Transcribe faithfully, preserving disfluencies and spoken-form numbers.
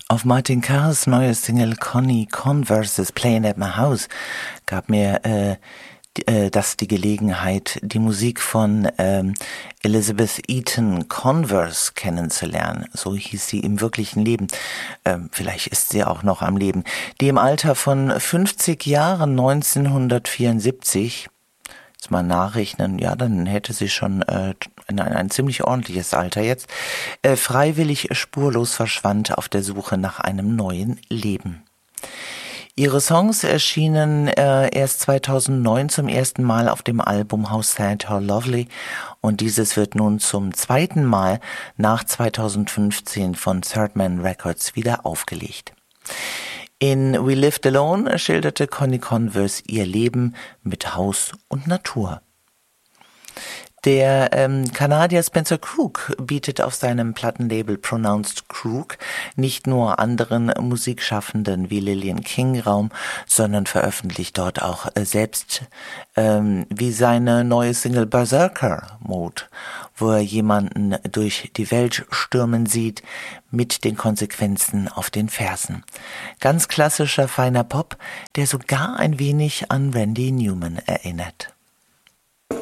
Auf Martin Carrs neue Single Connie Converse's Playing at My House gab mir äh, die, äh, das die Gelegenheit, die Musik von ähm, Elizabeth Eaton Converse kennenzulernen. So hieß sie im wirklichen Leben. Ähm, vielleicht ist sie auch noch am Leben. Die im Alter von fünfzig Jahren neunzehnhundertvierundsiebzig, jetzt mal nachrechnen, ja, dann hätte sie schon äh, ein, ein ziemlich ordentliches Alter jetzt, äh, freiwillig spurlos verschwand auf der Suche nach einem neuen Leben. Ihre Songs erschienen äh, erst zweitausendneun zum ersten Mal auf dem Album How Sad, How Lovely, und dieses wird nun zum zweiten Mal nach zweitausendfünfzehn von Third Man Records wieder aufgelegt. In We Lived Alone schilderte Connie Converse ihr Leben mit Haus und Natur. Der ähm, Kanadier Spencer Krug bietet auf seinem Plattenlabel Pronounced Krug nicht nur anderen Musikschaffenden wie Lillian King Raum, sondern veröffentlicht dort auch äh, selbst ähm, wie seine neue Single Berserker Mode, wo er jemanden durch die Welt stürmen sieht mit den Konsequenzen auf den Fersen. Ganz klassischer feiner Pop, der sogar ein wenig an Randy Newman erinnert.